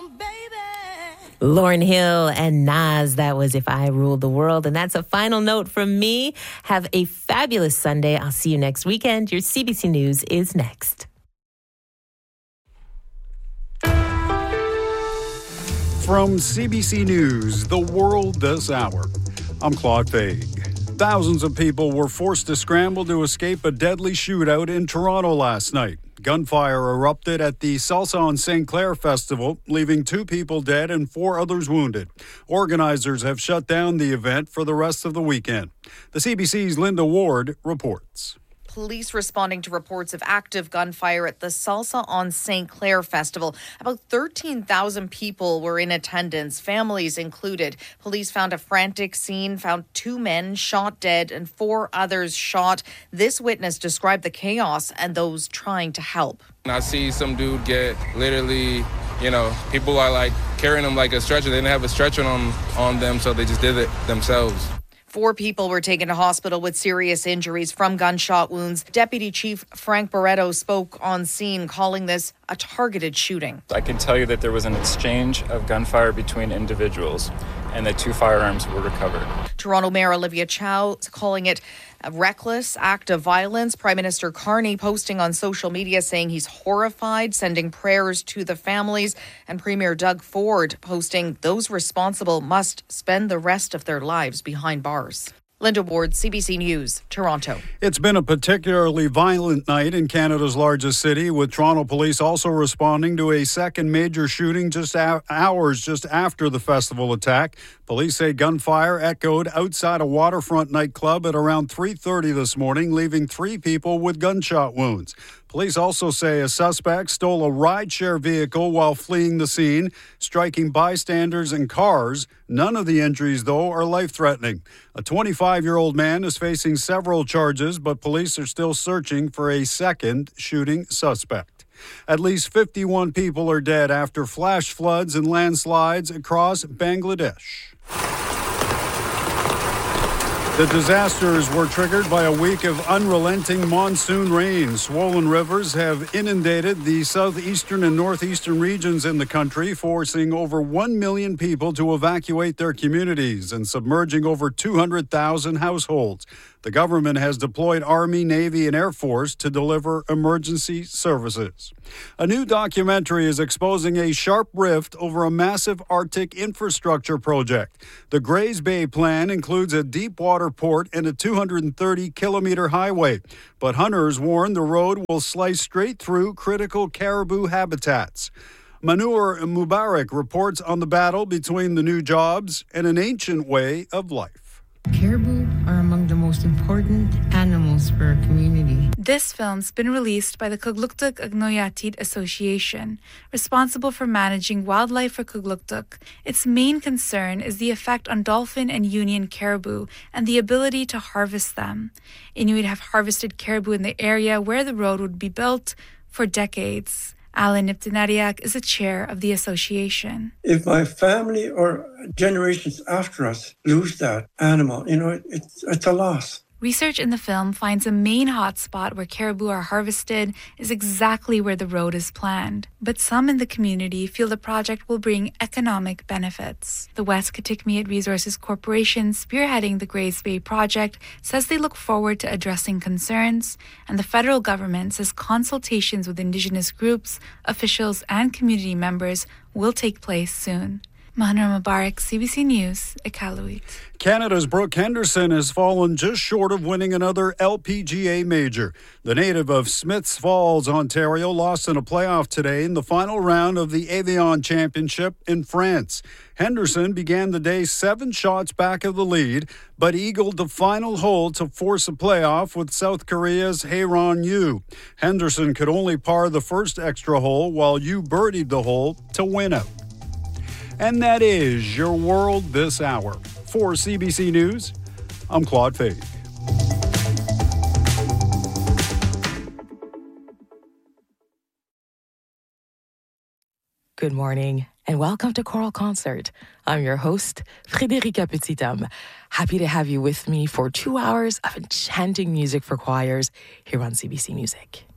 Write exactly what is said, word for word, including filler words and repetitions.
Lauryn Hill and Nas, that was If I Ruled the World. And that's a final note from me. Have a fabulous Sunday. I'll see you next weekend. Your C B C News is next. From C B C News, The World This Hour, I'm Claude Faig. Thousands of people were forced to scramble to escape a deadly shootout in Toronto last night. Gunfire erupted at the Salsa on Saint Clair Festival, leaving two people dead and four others wounded. Organizers have shut down the event for the rest of the weekend. The C B C's Linda Ward reports. Police responding to reports of active gunfire at the Salsa on Saint Clair Festival. About thirteen thousand people were in attendance, families included. Police found a frantic scene, found two men shot dead and four others shot. This witness described the chaos and those trying to help. I see some dude get literally, you know, people are like carrying him like a stretcher. They didn't have a stretcher on, on them, so they just did it themselves. Four people were taken to hospital with serious injuries from gunshot wounds. Deputy Chief Frank Barreto spoke on scene, calling this a targeted shooting. I can tell you that there was an exchange of gunfire between individuals and that two firearms were recovered. Toronto Mayor Olivia Chow calling it a reckless act of violence. Prime Minister Carney posting on social media saying he's horrified, sending prayers to the families. And Premier Doug Ford posting those responsible must spend the rest of their lives behind bars. Linda Ward, C B C News, Toronto. It's been a particularly violent night in Canada's largest city, with Toronto police also responding to a second major shooting just a- hours just after the festival attack. Police say gunfire echoed outside a waterfront nightclub at around three thirty this morning, leaving three people with gunshot wounds. Police also say a suspect stole a rideshare vehicle while fleeing the scene, striking bystanders and cars. None of the injuries, though, are life-threatening. A twenty-five-year-old man is facing several charges, but police are still searching for a second shooting suspect. At least fifty-one people are dead after flash floods and landslides across Bangladesh. The disasters were triggered by a week of unrelenting monsoon rain. Swollen rivers have inundated the southeastern and northeastern regions in the country, forcing over one million people to evacuate their communities and submerging over two hundred thousand households. The government has deployed Army, Navy, and Air Force to deliver emergency services. A new documentary is exposing a sharp rift over a massive Arctic infrastructure project. The Grays Bay plan includes a deep water port and a two hundred thirty kilometer highway, but hunters warn the road will slice straight through critical caribou habitats. Manur Mubarak reports on the battle between the new jobs and an ancient way of life. Caribou are among the most important animals for our community. This film's been released by the Kugluktuk Agnoyatit Association, responsible for managing wildlife for Kugluktuk. Its main concern is the effect on dolphin and union caribou and the ability to harvest them. Inuit have harvested caribou in the area where the road would be built for decades. Alan Niptinariak is the chair of the association. If my family or generations after us lose that animal, you know, it, it's, it's a loss. Research in the film finds a main hotspot where caribou are harvested is exactly where the road is planned. But some in the community feel the project will bring economic benefits. The West Kitikmeot Resources Corporation, spearheading the Grays Bay project, says they look forward to addressing concerns, and the federal government says consultations with Indigenous groups, officials, and community members will take place soon. Mahanur Mubarak, C B C News, Iqaluit. Canada's Brooke Henderson has fallen just short of winning another L P G A major. The native of Smiths Falls, Ontario, lost in a playoff today in the final round of the Evian Championship in France. Henderson began the day seven shots back of the lead, but eagled the final hole to force a playoff with South Korea's Haeron Yu. Henderson could only par the first extra hole, while Yu birdied the hole to win out. And that is your world this hour. For C B C News, I'm Claude Faig. Good morning and welcome to Choral Concert. I'm your host, Frédérica Petithomme. Happy to have you with me for two hours of enchanting music for choirs here on C B C Music.